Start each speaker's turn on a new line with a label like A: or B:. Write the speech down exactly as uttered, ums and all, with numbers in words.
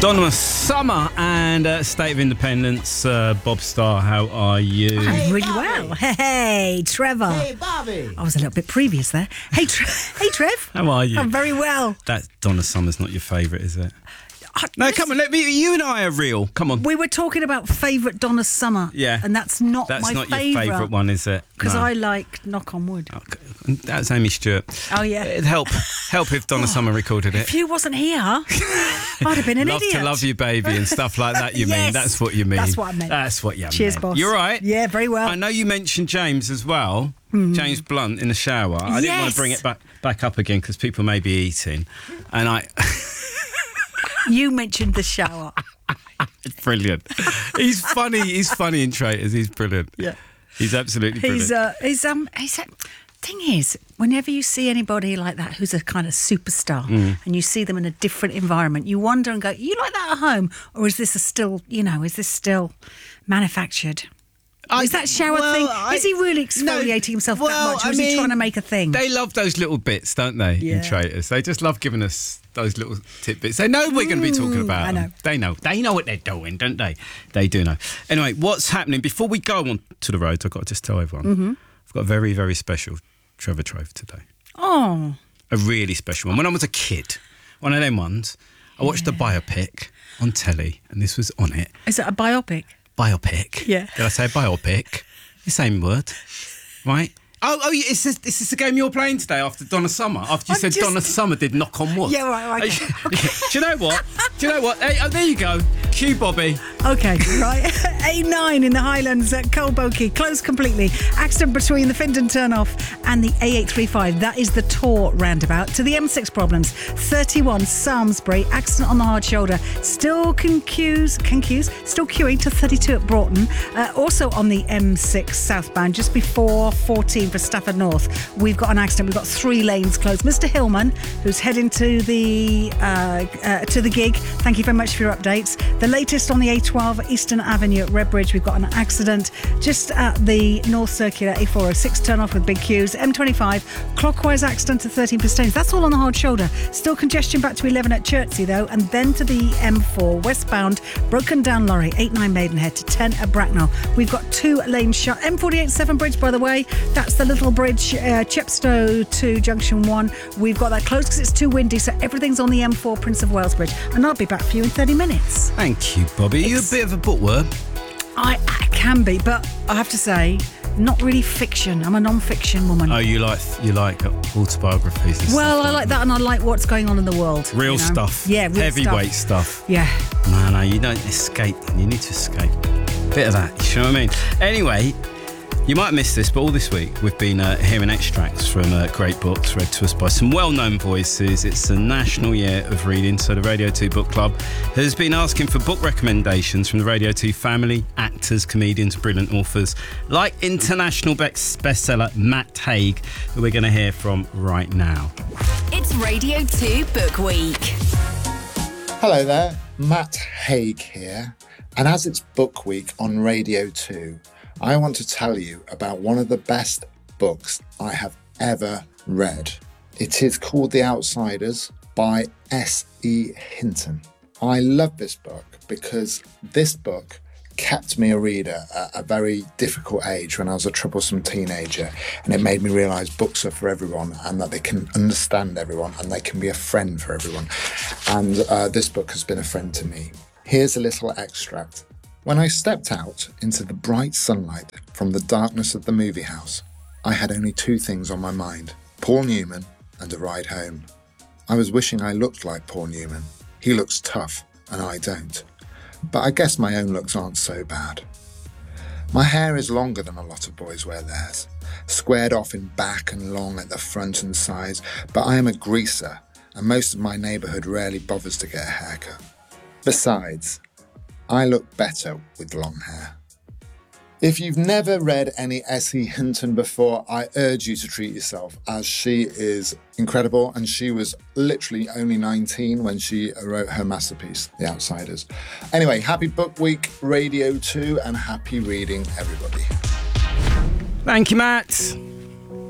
A: Donna Summer and uh, State of Independence. Uh, Bob Starr, how are you?
B: I'm really well. Hey, Trevor.
C: Hey, Bobby.
B: I was a little bit previous there. Hey, Tre- hey, Trev.
A: How are you?
B: I'm very well.
A: That Donna Summer's not your favourite, is it?
B: Uh,
A: No,
B: listen,
A: come on. Let me. You and I are real. Come on.
B: We were talking about favourite Donna Summer.
A: Yeah.
B: And that's not
A: That's
B: my
A: not
B: favourite.
A: your favourite one, is it?
B: Because
A: No.
B: I like Knock on Wood.
A: Okay. That's Amy Stewart.
B: Oh, yeah.
A: It'd help help if Donna Summer recorded it.
B: If you wasn't here, I'd have been an
A: Love
B: idiot.
A: to love you, baby, and stuff like that. You mean?
B: Yes.
A: That's what you mean.
B: That's what I meant.
A: That's what you
B: Cheers,
A: meant.
B: boss.
A: You're right.
B: Yeah, very well.
A: I know you mentioned James as well. James Blunt in the shower. I didn't want
B: Yes.
A: to bring it back back up again because people may be eating, and I.
B: You mentioned the shower.
A: It's brilliant. He's funny. He's funny in Traitors. He's brilliant.
B: Yeah.
A: He's absolutely brilliant.
B: He's uh, he's um, he's uh, thing is, whenever you see anybody like that who's a kind of superstar,
A: Mm.
B: and you see them in a different environment, you wonder and go, "You like that at home, or is this a still, you know, is this still manufactured?"
A: I-
B: Is that shower
A: well,
B: thing?
A: I-
B: is he really exfoliating
A: No,
B: himself
A: well,
B: that much, or
A: I
B: is he
A: mean,
B: trying to make a thing?
A: They love those little bits, don't they,
B: Yeah.
A: in Traitors? They just love giving us those little tidbits. They know we're going to be talking about
B: Mm, I
A: them.
B: know.
A: They know. They know what they're doing, don't they? They do know. Anyway, what's happening? Before we go on to the roads, I've got to just tell everyone,
B: Mm-hmm.
A: I've got a very, very special Trevor Trove today.
B: Oh,
A: A really special one. When I was a kid, one of them ones, I watched a biopic on telly, and this was on it.
B: is it a biopic?
A: Biopic.
B: Yeah.
A: Did I say biopic? The same word, right? Oh, oh, yeah, is this, is this the game you're playing today after Donna Summer? After you
B: I'm
A: said
B: just-
A: Donna Summer did Knock on Wood?
B: Yeah, right, right. Okay.
A: Do you know what? Do you know what? Hey, oh, there you go. Cue Bobby.
B: Okay, right. A nine in the Highlands at Colbokey, closed completely. Accident between the Findon turnoff and the A eight thirty-five. That is the Tor roundabout. To the M six problems. thirty-one Samlesbury, accident on the hard shoulder. Still can queues, can queues, still queuing to thirty-two at Broughton. Uh, also on the M six southbound, just before fourteen for Stafford North. We've got an accident. We've got three lanes closed. Mister Hillman, who's heading to the uh, uh, to the gig. Thank you very much for your updates. The latest on the A twelve Eastern Avenue at Redbridge. We've got an accident just at the North Circular A four oh six turn off with big queues. M twenty-five clockwise accident to thirteen for Staines. That's all on the hard shoulder. Still congestion back to eleven at Chertsey though, and then to the M four westbound broken down lorry eight nine Maidenhead to ten at Bracknell. We've got two lanes shut. M forty-eight Severn Bridge, by the way, that's the little bridge, uh, Chepstow to Junction one. We've got that closed because it's too windy, so everything's on the M four Prince of Wales Bridge, and I'll be back for you in thirty minutes.
A: Thank you, Bobby. Are you a bit of a bookworm?
B: I, I can be, but I have to say, not really fiction. I'm a non-fiction woman.
A: Oh, you like you like autobiographies and
B: well,
A: stuff?
B: I like that, and I like what's going on in the world.
A: Real
B: you know?
A: stuff.
B: Yeah, real
A: Heavyweight
B: stuff.
A: stuff.
B: Yeah.
A: No, no, you don't escape. You need to escape. Bit of that, you know what I mean? Anyway, you might miss this, but all this week we've been uh, hearing extracts from uh, great books read to us by some well-known voices. It's the National Year of Reading, so the Radio two Book Club has been asking for book recommendations from the Radio two family, actors, comedians, brilliant authors, like international bestseller Matt Haig, who we're going to hear from right now.
D: It's Radio two Book Week.
C: Hello there, Matt Haig here. And as it's Book Week on Radio two, I want to tell you about one of the best books I have ever read. It is called The Outsiders by S E Hinton. I love this book because this book kept me a reader at a very difficult age when I was a troublesome teenager, and it made me realise books are for everyone and that they can understand everyone and they can be a friend for everyone. And uh, this book has been a friend to me. Here's a little extract. When I stepped out into the bright sunlight from the darkness of the movie house, I had only two things on my mind: Paul Newman and a ride home. I was wishing I looked like Paul Newman. He looks tough and I don't. But I guess my own looks aren't so bad. My hair is longer than a lot of boys wear theirs, squared off in back and long at the front and sides, but I am a greaser and most of my neighbourhood rarely bothers to get a haircut. Besides, I look better with long hair. If you've never read any S E Hinton before, I urge you to treat yourself, as she is incredible, and she was literally only nineteen when she wrote her masterpiece, The Outsiders. Anyway, happy Book Week, Radio two, and happy reading, everybody.
A: Thank you, Matt.